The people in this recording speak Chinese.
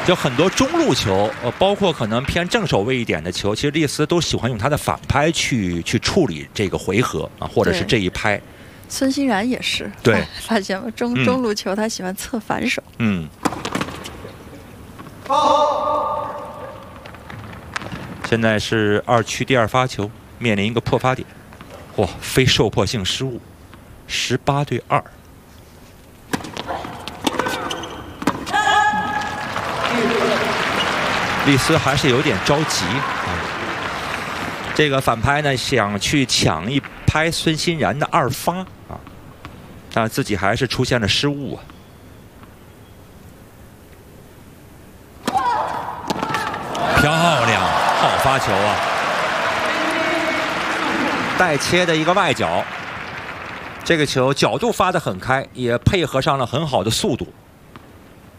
就很多中路球，包括可能偏正手位一点的球，其实丽丝都喜欢用他的反拍去处理这个回合啊，或者是这一拍。 孙欣然也是， 对， 发现吗？中路球他喜欢侧反手。 嗯。现在是2区第2发球，面临一个破发点，哇，非受迫性失误，18对2。丽丝还是有点着急啊。这个反拍呢，想去抢一拍孙欣然的2发啊，但自己还是出现了失误啊。漂亮，好发球啊！带切的一个外角，这个球角度发得很开，也配合上了很好的速度。